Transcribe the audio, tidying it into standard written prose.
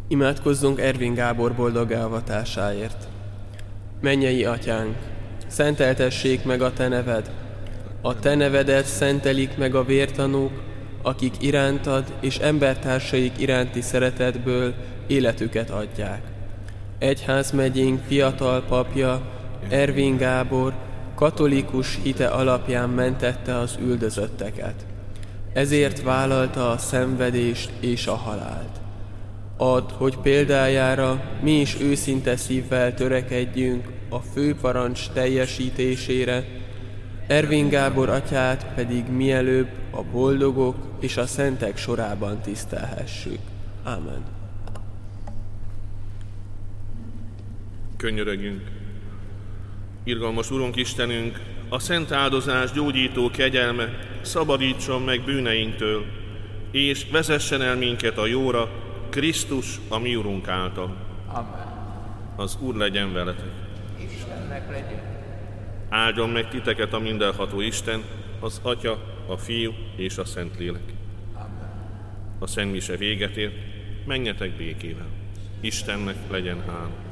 Imádkozzunk Ervin Gábor boldog elvatásáért. Mennyei Atyánk, szenteltessék meg a Te neved. A Te nevedet szentelik meg a vértanúk, akik irántad és embertársaik iránti szeretetből életüket adják. Egyházmegyénk fiatal papja, Ervin Gábor, katolikus hite alapján mentette az üldözötteket. Ezért vállalta a szenvedést és a halált. Add, hogy példájára mi is őszinte szívvel törekedjünk a főparancs teljesítésére, Ervin Gábor atyát pedig mielőbb a boldogok és a szentek sorában tisztelhessük. Ámen. Könyörögjünk! Irgalmas Urunk Istenünk, a szent áldozás gyógyító kegyelme szabadítson meg bűneinktől, és vezessen el minket a jóra, Krisztus, a mi Urunk által. Amen. Az Úr legyen veletek. Istennek legyen. Áldjon meg titeket a mindenható Isten, az Atya, a Fiú és a Szentlélek. Amen. A szentmise véget ért, menjetek békével. Istennek legyen hála.